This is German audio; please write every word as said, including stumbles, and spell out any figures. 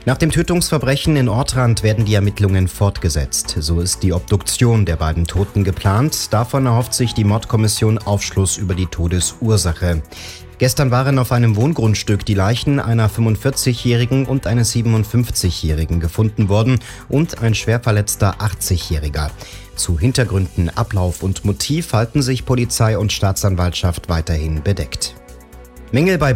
Nach dem Tötungsverbrechen in Ortrand werden die Ermittlungen fortgesetzt. So ist die Obduktion der beiden Toten geplant. Davon erhofft sich die Mordkommission Aufschluss über die Todesursache. Gestern waren auf einem Wohngrundstück die Leichen einer fünfundvierzigjährigen und eines siebenundfünfzigjährigen gefunden worden und ein schwer verletzter achtzigjähriger. Zu Hintergründen, Ablauf und Motiv halten sich Polizei und Staatsanwaltschaft weiterhin bedeckt. Mängel bei